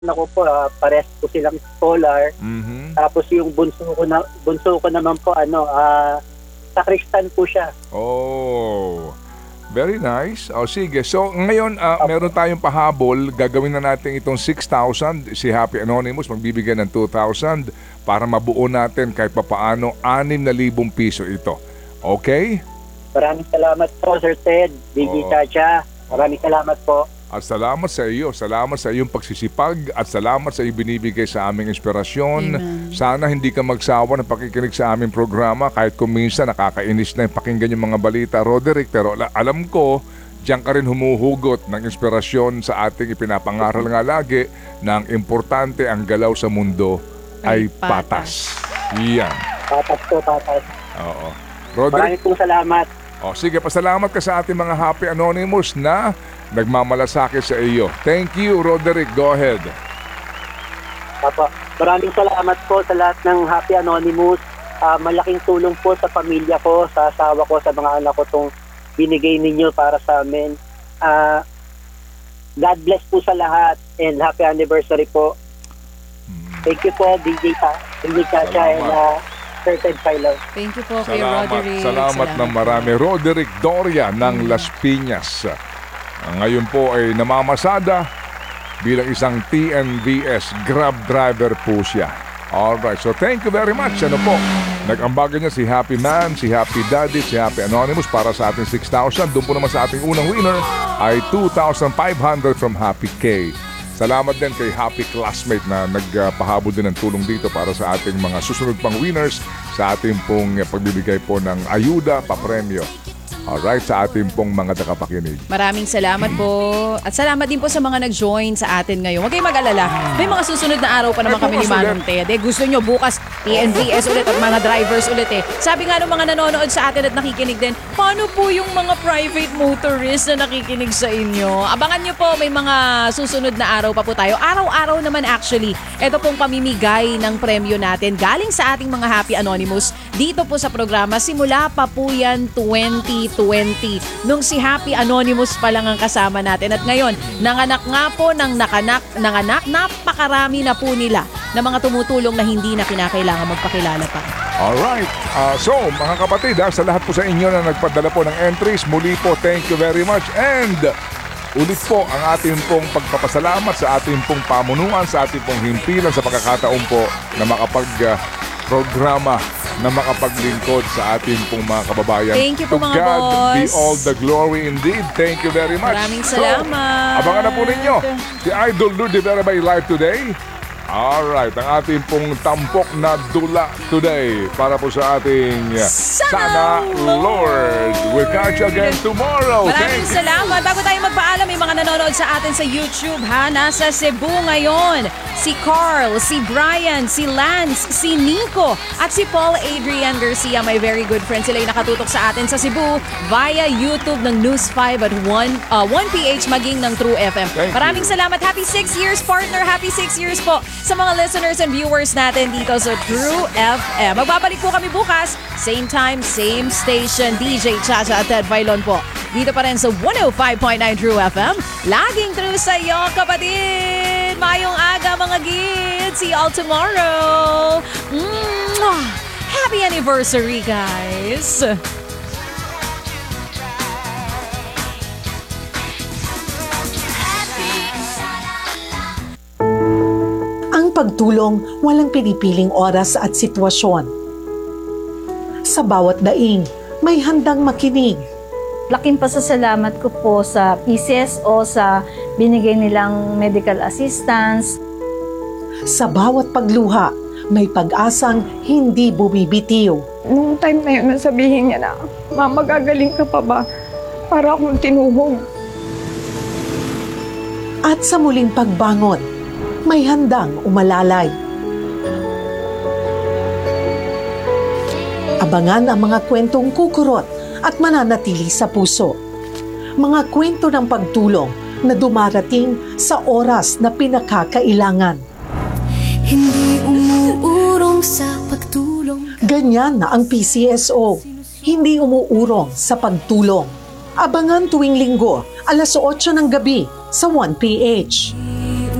ako po, pares po silang scholar. Mhm. Tapos yung bunso ko naman po, sakristan po siya. Oh, very nice. O sige, so ngayon meron tayong pahabol. Gagawin na natin itong 6,000. Si Happy Anonymous magbibigay ng 2,000 para mabuo natin kahit papaano 6,000 piso ito. Okay? Maraming salamat po, Sir Ted, DJ Oo. Chacha. Maraming salamat po. At salamat sa iyo. Salamat sa iyong pagsisipag at salamat sa iyong binibigay sa aming inspirasyon. Amen. Sana hindi ka magsawa ng pakikinig sa aming programa kahit kung minsan nakakainis na yung pakinggan yung mga balita, Roderick. Pero alam ko, diyan ka rin humuhugot ng inspirasyon sa ating ipinapangaral nga lagi na ang importante ang galaw sa mundo ay patas. Yan. Patas po, patas. Oo. Roderick, Maraming pong salamat. sige, pasalamat ka sa ating mga Happy Anonymous na nagmamalasakit sa iyo. Thank you, Roderick. Go ahead. Papa, maraming salamat po sa lahat ng Happy Anonymous. Malaking tulong po sa pamilya ko, sa asawa ko, sa mga anak ko itong binigay ninyo para sa amin. God bless po sa lahat and happy anniversary po. Thank you po, DJ Chacha and Sir Ted Philo. Thank you po kay Roderick. Salamat ng marami. Roderick Doria ng Las Piñas. Ngayon po ay namamasada bilang isang TNVS Grab driver po siya. Alright, so thank you very much. Ano po, nag-ambagan niya si Happy Man, si Happy Daddy, si Happy Anonymous para sa ating 6,000. Doon po naman sa ating unang winner ay 2,500 from Happy K. Salamat din kay Happy Classmate na nagpahabol din ng tulong dito para sa ating mga susunod pang winners sa ating pong pagbibigay po ng ayuda, papremyo. Alright, sa ating pong mga tagapakinig. Maraming salamat po. At salamat din po sa mga nag-join sa atin ngayon. Huwag kayong mag-alala. May mga susunod na araw pa naman kami ni Manong Ted. Gusto nyo bukas TNVS ulit at mga drivers ulit eh. Sabi nga ng mga nanonood sa atin at nakikinig din, paano po yung mga private motorists na nakikinig sa inyo? Abangan nyo po, may mga susunod na araw pa po tayo. Araw-araw naman actually. Ito pong pamimigay ng premyo natin galing sa ating mga Happy Anonymous dito po sa programa. Simula pa po yan 2020 nung si Happy Anonymous pa lang ang kasama natin. At ngayon, nanganak nga po ng napakarami na po nila na mga tumutulong na hindi na kinakailangan magpakilala pa. Alright, so mga kapatid, sa lahat po sa inyo na nagpadala po ng entries, muli po thank you very much and ulit po ang ating pong pagpapasalamat sa ating pong pamunuan, sa ating pong himpilan sa pagkakataon po na makapag-programa na makapaglingkod sa ating pong mga kababayan. Thank you po To mga God boss. be all the glory indeed. Thank you very much. Maraming salamat. So, abangan na po ninyo si Idol Lou de Vera by Live today. Alright, ang ating pong tampok na dula today para po sa ating Sana Lord. We'll catch you again tomorrow. Maraming Thank you. salamat. Bago tayo magpaalam, may mga nanonood sa atin sa YouTube ha. Nasa Cebu ngayon. Si Carl, si Brian, si Lance, si Nico, at si Paul Adrian Garcia, my very good friend. Sila yung nakatutok sa atin sa Cebu via YouTube ng News 5 at 1PH maging ng True FM. Thank Maraming you. salamat. Happy 6 years, partner. Happy 6 years po sa mga listeners and viewers natin dito sa True FM. Magbabalik po kami bukas. Same time, same station. DJ Chacha at Ted Bailon po. Dito pa rin sa 105.9 True FM. Laging true sa iyo, kapatid. Mayong aga, mga kids. See you all tomorrow. Mwah! Happy anniversary, guys. Ang pagtulong walang pinipiling oras at sitwasyon. Sa bawat daing, may handang makinig. Laking pasasalamat ko po sa PCSO sa binigay nilang medical assistance. Sa bawat pagluha, may pag-asang hindi bumibitiw. Nung time na yun, nasabihin niya na, Mama, gagaling ka pa ba? Para akong tinuhog. At sa muling pagbangon, may handang umalalay. Abangan ang mga kwentong kukurot at mananatili sa puso. Mga kwento ng pagtulong na dumarating sa oras na pinakakailangan. Hindi umuurong sa pagtulong. Ganyan na ang PCSO. Hindi umuurong sa pagtulong. Abangan tuwing linggo, alas 8 ng gabi sa 1PH.